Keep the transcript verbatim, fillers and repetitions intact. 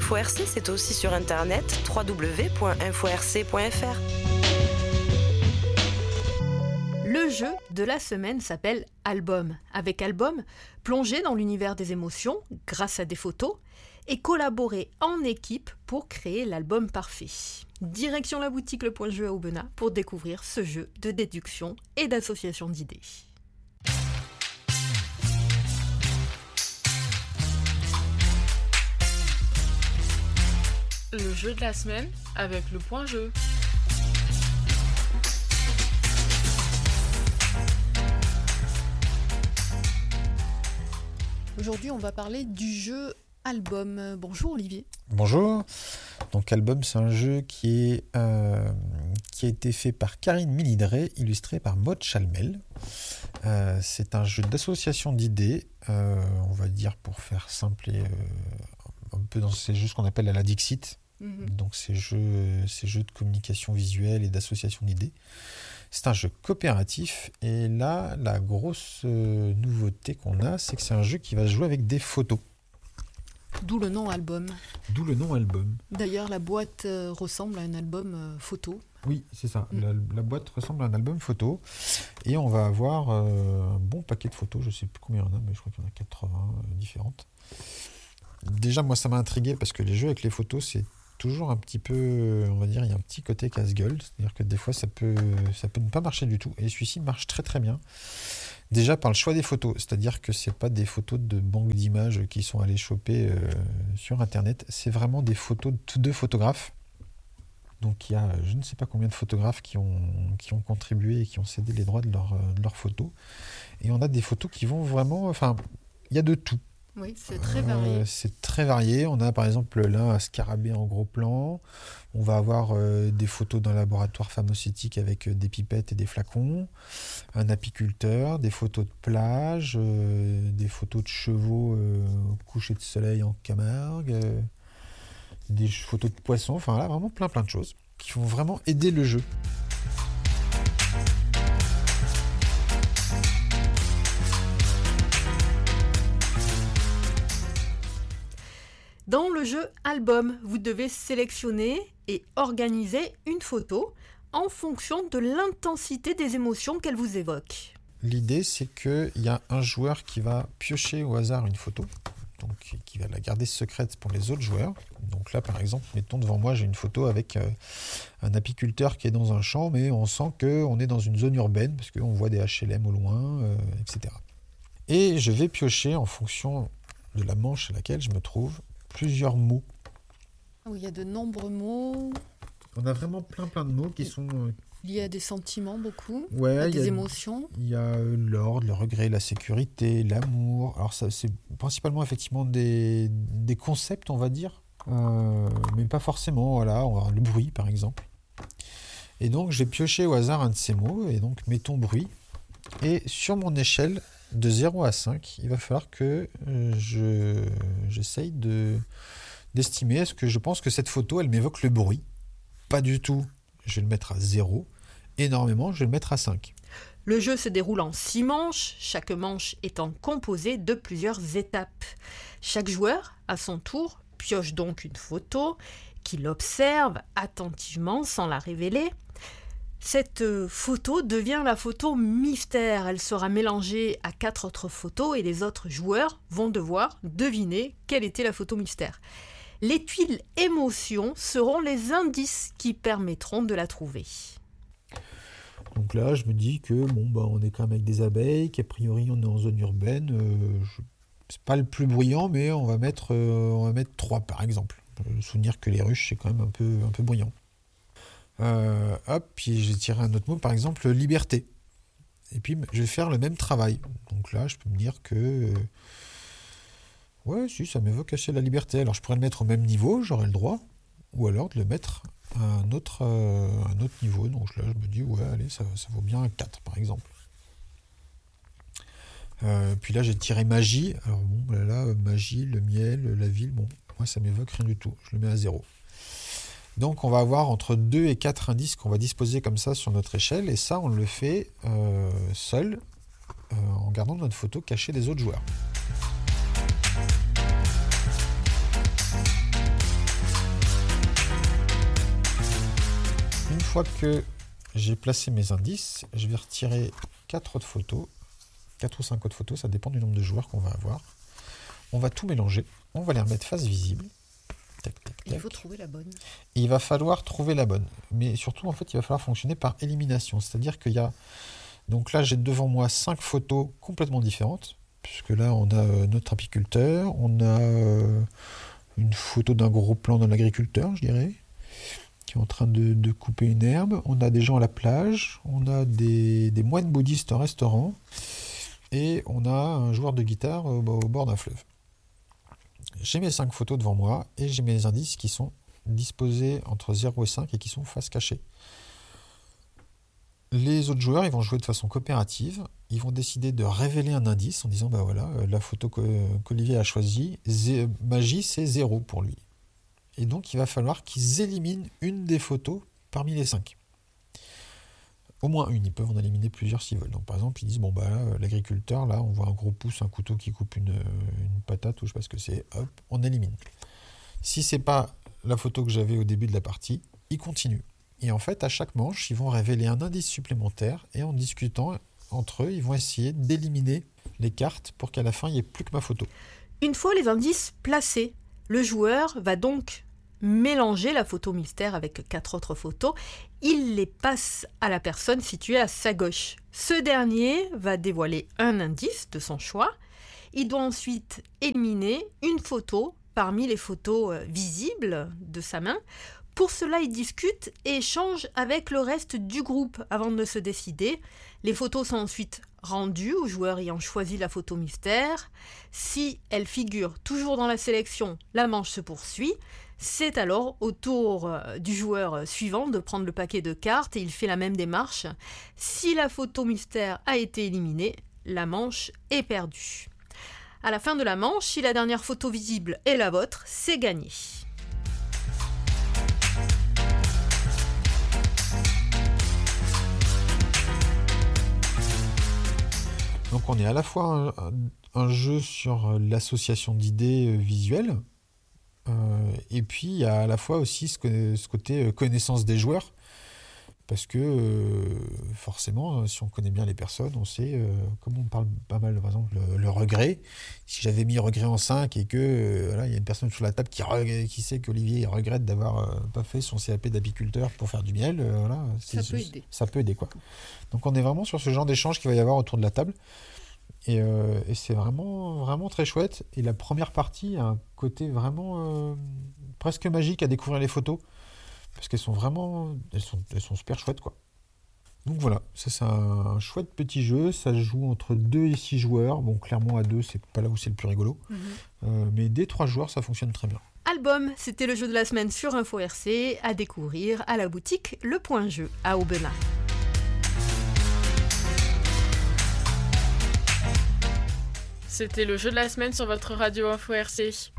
InfoRC, c'est aussi sur internet w w w point info r c point f r. Le jeu de la semaine s'appelle Album. Avec Album, plongez dans l'univers des émotions grâce à des photos et collaborez en équipe pour créer l'album parfait. Direction la boutique Le Point Jeu à Aubenas pour découvrir ce jeu de déduction et d'association d'idées. Le jeu de la semaine avec Le Point Jeu. Aujourd'hui, on va parler du jeu Album. Bonjour Olivier. Bonjour. Donc Album, c'est un jeu qui, est, euh, qui a été fait par Karine Milidré, illustré par Maud Chalmel. Euh, c'est un jeu d'association d'idées, euh, on va dire pour faire simple, et, euh, un peu dans ces jeux ce qu'on appelle à la Dixit. Mm-hmm. Donc ces jeux, ces jeux de communication visuelle et d'association d'idées. C'est un jeu coopératif et là, la grosse euh, nouveauté qu'on a, c'est que c'est un jeu qui va se jouer avec des photos. D'où le nom Album. D'où le nom Album. D'ailleurs, la boîte euh, ressemble à un album euh, photo. Oui, c'est ça. Mm. La, la boîte ressemble à un album photo. Et on va avoir euh, un bon paquet de photos. Je ne sais plus combien il y en a, mais je crois qu'il y en a quatre-vingts euh, différentes. Déjà, moi, ça m'a intrigué parce que les jeux avec les photos, c'est toujours un petit peu, on va dire, il y a un petit côté casse-gueule. C'est-à-dire que des fois, ça peut, ça peut ne pas marcher du tout. Et celui-ci marche très très bien. Déjà par le choix des photos. C'est-à-dire que ce n'est pas des photos de banques d'images qui sont allées choper euh, sur Internet. C'est vraiment des photos de tous deux photographes. Donc il y a je ne sais pas combien de photographes qui ont, qui ont contribué et qui ont cédé les droits de leurs de leurs photos. Et on a des photos qui vont vraiment... Enfin, il y a de tout. Oui, c'est très varié. Euh, c'est très varié. On a par exemple là un scarabée en gros plan. On va avoir euh, des photos d'un laboratoire pharmaceutique avec euh, des pipettes et des flacons. Un apiculteur, des photos de plage, euh, des photos de chevaux euh, au coucher de soleil en Camargue, euh, des photos de poissons. Enfin là, vraiment plein plein de choses qui vont vraiment aider le jeu. Dans le jeu Album, vous devez sélectionner et organiser une photo en fonction de l'intensité des émotions qu'elle vous évoque. L'idée, c'est qu'il y a un joueur qui va piocher au hasard une photo, donc qui va la garder secrète pour les autres joueurs. Donc là, par exemple, mettons devant moi, j'ai une photo avec euh, un apiculteur qui est dans un champ, mais on sent qu'on est dans une zone urbaine, parce qu'on voit des H L M au loin, euh, et cetera. Et je vais piocher en fonction de la manche à laquelle je me trouve, plusieurs mots. Oui, il y a de nombreux mots. On a vraiment plein plein de mots qui sont... Euh... Il y a des sentiments beaucoup, ouais, il y a il des y a, émotions. Il y a euh, l'ordre, le regret, la sécurité, l'amour. Alors ça, c'est principalement effectivement des, des concepts, on va dire, euh, mais pas forcément. Voilà, on va avoir le bruit par exemple. Et donc j'ai pioché au hasard un de ces mots, et donc mettons bruit. Et sur mon échelle de zéro à cinq, il va falloir que euh, je, j'essaye de, d'estimer est-ce que je pense que cette photo, elle m'évoque le bruit. Pas du tout, je vais le mettre à zéro. Énormément, je vais le mettre à cinq. Le jeu se déroule en six manches, chaque manche étant composée de plusieurs étapes. Chaque joueur, à son tour, pioche donc une photo qu'il observe attentivement sans la révéler. Cette photo devient la photo mystère. Elle sera mélangée à quatre autres photos et les autres joueurs vont devoir deviner quelle était la photo mystère. Les tuiles émotions seront les indices qui permettront de la trouver. Donc là, je me dis que bon, bah, on est quand même avec des abeilles, qu'a priori on est en zone urbaine. Euh, je... C'est pas le plus bruyant, mais on va mettre, euh, on va mettre trois par exemple. Euh, souvenir que les ruches, c'est quand même un peu, un peu bruyant. Euh, hop, puis j'ai tiré un autre mot, par exemple liberté. Et puis je vais faire le même travail. Donc là, je peux me dire que euh, ouais, si, ça m'évoque assez la liberté. Alors je pourrais le mettre au même niveau, j'aurais le droit, ou alors de le mettre à un autre, euh, un autre niveau. Donc là, je me dis ouais, allez, ça, ça vaut bien un quatre par exemple. Euh, puis là, j'ai tiré magie. Alors bon, là, là, magie, le miel, la ville, bon, moi ça m'évoque rien du tout. Je le mets à zéro. Donc on va avoir entre deux et quatre indices qu'on va disposer comme ça sur notre échelle, et ça on le fait euh, seul, euh, en gardant notre photo cachée des autres joueurs. fois que j'ai placé mes indices, je vais retirer quatre autres photos, quatre ou cinq autres photos, ça dépend du nombre de joueurs qu'on va avoir. On va tout mélanger, on va les remettre face visible. Tac, tac, tac. Il faut trouver la bonne. Et il va falloir trouver la bonne. Mais surtout, en fait, il va falloir fonctionner par élimination. C'est-à-dire qu'il y a... Donc là, j'ai devant moi cinq photos complètement différentes. Puisque là, on a euh, notre apiculteur, on a euh, une photo d'un gros plan d'un agriculteur, je dirais, qui est en train de, de couper une herbe. On a des gens à la plage, on a des, des moines bouddhistes au restaurant, et on a un joueur de guitare au, au bord d'un fleuve. J'ai mes cinq photos devant moi, et j'ai mes indices qui sont disposés entre zéro et cinq et qui sont face cachée. Les autres joueurs, ils vont jouer de façon coopérative. Ils vont décider de révéler un indice en disant, bah voilà, la photo qu'Olivier a choisie, zé- magie, c'est zéro pour lui. Et donc, il va falloir qu'ils éliminent une des photos parmi les cinq. Au moins une, ils peuvent en éliminer plusieurs s'ils veulent. Donc, par exemple, ils disent, bon, bah là, l'agriculteur, là, on voit un gros pouce, un couteau qui coupe une, une patate, ou je sais pas ce que c'est, hop, on élimine. Si c'est pas la photo que j'avais au début de la partie, ils continuent. Et en fait, à chaque manche, ils vont révéler un indice supplémentaire, et en discutant entre eux, ils vont essayer d'éliminer les cartes pour qu'à la fin, il n'y ait plus que ma photo. Une fois les indices placés, le joueur va donc mélanger la photo mystère avec quatre autres photos. Il les passe à la personne située à sa gauche. Ce dernier va dévoiler un indice de son choix. Il doit ensuite éliminer une photo parmi les photos visibles de sa main. Pour cela, il discute et échange avec le reste du groupe avant de se décider. Les photos sont ensuite rendues aux joueurs ayant choisi la photo mystère. Si elle figure toujours dans la sélection, la manche se poursuit. C'est alors au tour du joueur suivant de prendre le paquet de cartes et il fait la même démarche. Si la photo mystère a été éliminée, la manche est perdue. À la fin de la manche, si la dernière photo visible est la vôtre, c'est gagné. Donc on est à la fois un, un jeu sur l'association d'idées visuelles, euh, et puis il y a à la fois aussi ce, ce côté connaissance des joueurs, parce que euh, forcément, si on connaît bien les personnes, on sait, euh, comme on parle pas mal, par exemple, le, le regret. Si j'avais mis regret en cinq et que euh, voilà, il y a une personne sur la table qui, qui sait qu'Olivier regrette d'avoir euh, pas fait son C A P d'apiculteur pour faire du miel, euh, voilà, ça peut aider. Ça peut aider, quoi. Donc on est vraiment sur ce genre d'échange qu'il va y avoir autour de la table. Et, euh, et c'est vraiment, vraiment très chouette. Et la première partie a un côté vraiment euh, presque magique à découvrir les photos. Parce qu'elles sont vraiment... Elles sont, elles sont super chouettes, quoi. Donc voilà, ça c'est un, un chouette petit jeu. Ça se joue entre deux et six joueurs. Bon, clairement à deux, c'est pas là où c'est le plus rigolo. Mm-hmm. Euh, mais dès trois joueurs, ça fonctionne très bien. Album, c'était le jeu de la semaine sur Info R C, à découvrir à la boutique Le Point Jeu à Aubenas. C'était le jeu de la semaine sur votre radio Info R C.